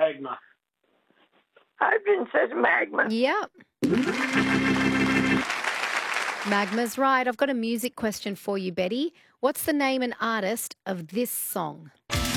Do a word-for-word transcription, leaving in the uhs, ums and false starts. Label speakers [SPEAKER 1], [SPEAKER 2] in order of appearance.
[SPEAKER 1] magma.
[SPEAKER 2] Hydrogen says magma.
[SPEAKER 3] Yep. Magma's right. I've got a music question for you, Betty. What's the name and artist of this song?